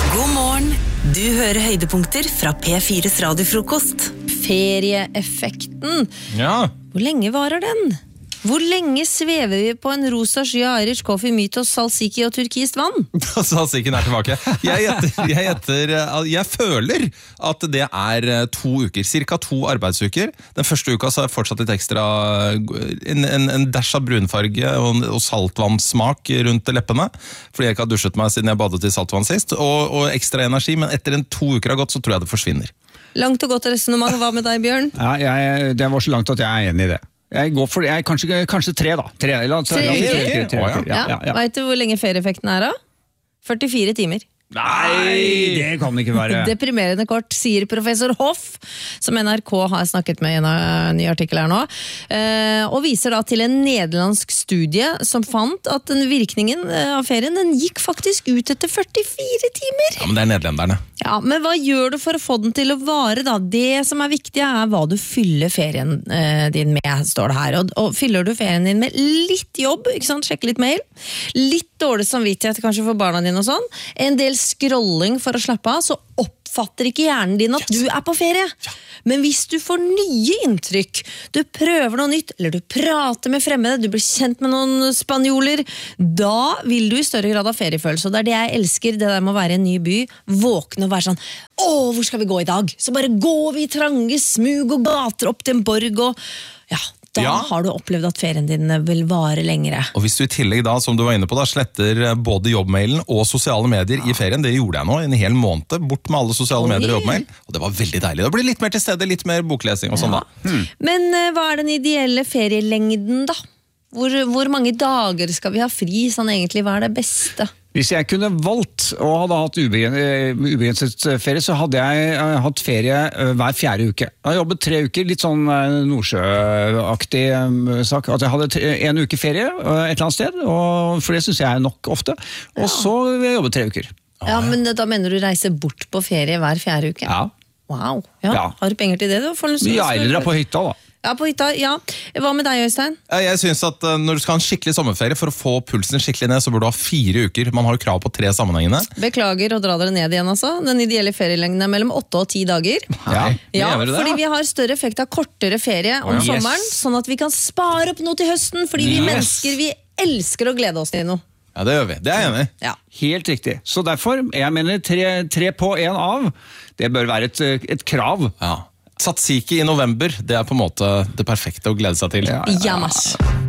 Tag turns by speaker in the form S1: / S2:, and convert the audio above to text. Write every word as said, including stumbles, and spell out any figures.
S1: God morgen, du hører høydepunkter fra P fires radiofrokost.
S2: Ferieeffekten.
S3: Ja.
S2: Hvor lenge varer den? Hvor lenge svever vi på en rosa sky av Irish coffee, mytos, salsiki og turkist vann?
S3: Salsiken er tilbake. Jeg, gjetter, jeg, gjetter, jeg føler at det er to uker, cirka to arbeidsuker. Den første uka så er fortsatt litt ekstra, en, en, en dash av brunfarge og, og saltvannssmak rundt leppene, fordi jeg ikke har dusjet meg siden jeg badet i saltvann sist, og, og ekstra energi, men etter en to uker har gått, så tror jeg det forsvinner.
S2: Langt og godt resonemang. Hva med deg, Bjørn?
S4: Ja, jeg, det var så langt at jeg er enig i det. Jeg går for jeg, kanskje, kanskje tre da. Tre, eller,
S2: tre,
S4: tre,
S2: tre,
S4: tre, tre, tre,
S2: ja, ja, ja. Vet du hvor lenge ferieeffekten er da? førtifire timer.
S4: Nei, det kan det ikke være.
S2: Deprimerende kort, sier professor Hoff, som N R K har snakket med i en ny artikkel her nå, og viser da til en nederlandsk studie som fant at den virkningen av ferien, den gikk faktisk ut etter førtifire timer.
S3: Ja, men det er nederlenderne.
S2: Ja, men hva gjør du for å få den til å vare da? Det som er viktig er hva du fyller ferien din med, står det her. Og, og fyller du ferien din med litt jobb, ikke sant? Sjekke litt mail, litt dårlig samvittighet kanskje for barna dine og sånn, en del scrolling for å slappe av, så oppfatter ikke hjernen din at du er på ferie. Men hvis du får nye inntrykk, du prøver noe nytt, eller du prater med fremmede, du blir kjent med noen spanjoler, da vil du i større grad ha feriefølelse. Og det er det jeg elsker, det der med å være i en ny by, våkne og være sånn, åh, hvor skal vi gå i dag? Så bare går vi i trange smug og gater opp til en borg, og ja, da ja. Har du opplevd at ferien din vil vare lengre.
S3: Og hvis du i tillegg da, som du var inne på da, sletter både jobbmailen og sosiale medier ja. I ferien, det gjorde jeg nå en hel måned, bort med alle sosiale Oi. Medier og jobbmail, og det var veldig deilig. Det blir litt mer til stede, litt mer boklesing og ja. Sånn da. Hmm.
S2: Men uh, hva er den ideelle ferielengden da? Hvor, hvor mange dager skal vi ha fri, sånn egentlig, hva er det beste?
S4: Hvis jeg kunne valgt og hadde hatt ubegrenset ferie, så hadde jeg hatt ferie hver fjerde uke. Jeg har jobbet tre uker, litt sånn Nordsjø-aktig sak. At jeg hadde en uke ferie et eller annet sted, og for det synes jeg er nok ofte. Og ja. Så vil jeg jobbe tre uker.
S2: Ja, men da mener du reise bort på ferie hver fjerde uke?
S4: Ja.
S2: Wow. Ja. Ja. Har du penger til det?
S4: Ja, eller dra på hytta da.
S2: Ja, på hytta, ja. Hva med deg, Øystein?
S3: Jeg synes at når du skal ha en skikkelig sommerferie, for å få pulsen skikkelig ned, så burde du ha fire uker. Man har jo krav på tre sammenhengende.
S2: Beklager å dra dere ned igjen, altså. Den ideelle ferielengden er mellom åtte og ti dager.
S3: Ja,
S2: ja det, fordi vi har større effekt av kortere ferie om yes. sommeren, sånn at vi kan spare opp noe til høsten, fordi vi yes. mennesker, vi elsker å glede oss til noe.
S3: Ja, det gjør vi. Det er jeg enig.
S2: Ja.
S4: Helt riktig. Så derfor, jeg mener tre, tre på en av, det bør være et, et krav.
S3: Ja. Tzatziki i november, det er på en måte det perfekte å glede seg til.
S2: Ja, ja.